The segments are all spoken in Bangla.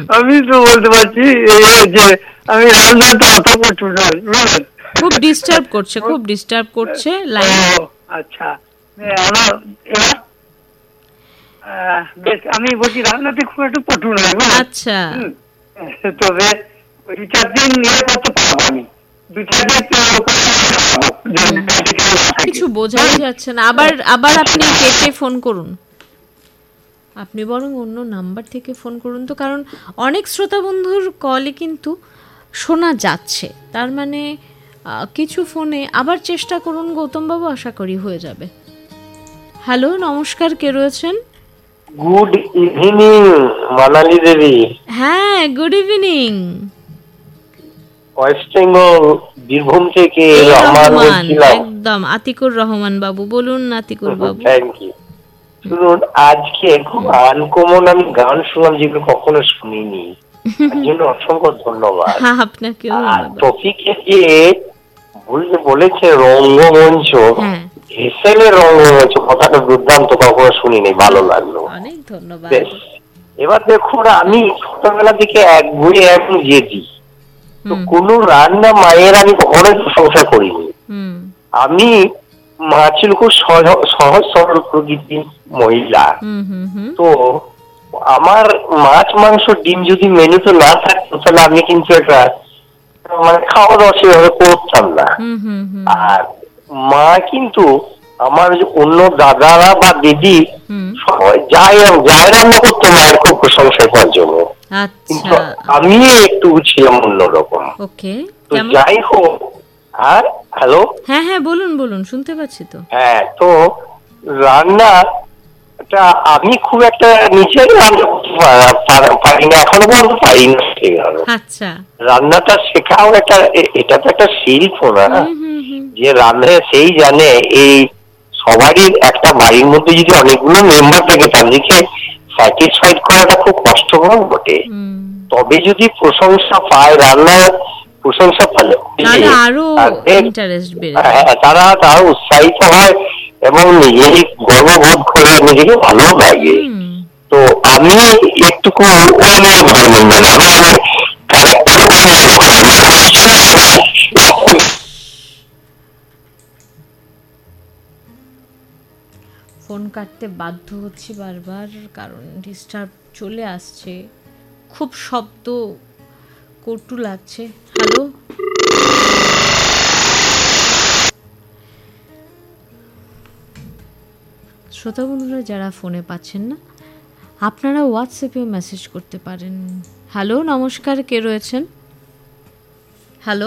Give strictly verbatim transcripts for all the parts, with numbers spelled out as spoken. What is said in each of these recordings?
আমি তো বলতে পারছি এই যে আমি রান্নাতে অত পটু নয়, বুঝলেন? খুব ডিস্টার্ব করছে, খুব ডিস্টার্ব করছে লাইন। ও আচ্ছা, আমার এবার আহ, বেশ, আমি বলছি রান্নাতে খুব একটু পটু নয়, বুঝলেন? আচ্ছা, হুম, তবে ওই দু চার দিন ইয়ে করতে পারবো আমি, দু চার দিন তো করতে পারবো। কিছু বোঝাই যাচ্ছে না। আবার আবার আপনি কেটে ফোন করুন, আপনি বরং অন্য নাম্বার থেকে ফোন করুন তো, কারণ অনেক শ্রোতা বন্ধুর কলে কিন্তু শোনা যাচ্ছে, তার মানে আহ, কিছু ফোনে আবার চেষ্টা করুন গৌতমবাবু, আশা করি হয়ে যাবে। হ্যালো, নমস্কার, কে রয়েছেন? গুড ইভিনিং মানালি দেবী। হ্যাঁ, good evening. West Bengal Birbhum থেকে রহমান বলছিলাম। একদম আতিকুর রহমান বাবু, বলুন আতিকুর বাবু। Thank you. শুনুন, আজকে খুব আনকমন আমি গান শুনলাম যেগুলো কখনো শুনিনি, তার জন্য অসংখ্য ধন্যবাদ। আপনাকে টপিকে যে বলেছে রঙ্গমঞ্চ, হেসেলের রঙ্গমঞ্চ, কথাটা দুর্দান্ত, কখনো শুনিনি, ভালো লাগলো, অনেক ধন্যবাদ। এবার দেখুন, আমি ছোটবেলা থেকে এক ঘুরে এখন যেদি তো কোন রান্না মায়ের আমি কখনো প্রশংসা করিনি। আমি মা ছিল খুব সহজ সরল প্রকৃতির মহিলা, তো আমার মাছ মাংস ডিম যদি মেনুতে না থাকতো তাহলে আমি কিন্তু একটা মানে খাওয়া দাওয়া সেভাবে করতাম না। আর মা কিন্তু আমার অন্য দাদারা বা দিদি সবাই যাই যাই রান্না করতো মায়ের খুব প্রশংসা করার জন্য, কিন্তু আমি একটু ছিলাম অন্যরকম। তো যাই হোক, আর হ্যালো, হ্যাঁ হ্যাঁ বলুন বলুন, শুনতে পাচ্ছি তো। হ্যাঁ, তো রান্না আমি খুব একটা নিজের রান্না করতে পারি না, এখনো পর্যন্ত পারি না সেইভাবে। আচ্ছা, রান্নাটা শেখাও একটা, এটা তো একটা শিল্প না, যে রান্না সেই জানে। এই সবারই একটা বাড়ির মধ্যে যদি অনেকগুলো মেম্বার থাকে তাদেরকে স্যাটিসফাইড করাটা খুব কষ্টকর বটে। তবে যদি প্রশংসা পায়, রান্নার প্রশংসা পেলে তারা তারা উৎসাহিত হয় এবং নিজেরই গর্ববোধ করে, নিজেকে ভালো লাগে। তো আমি একটুকু ফোন কাটতে বাধ্য হচ্ছি বারবার, কারণ ডিস্টার্ব চলে আসছে, খুব শব্দ কটু লাগছে। হ্যালো, শ্রোতা বন্ধুরা যারা ফোনে পাচ্ছেন না, আপনারা হোয়াটসঅ্যাপেও মেসেজ করতে পারেন। হ্যালো, নমস্কার, কে রয়েছেন? হ্যালো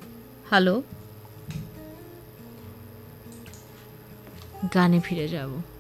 হ্যালো, গানে ফিরে যাব।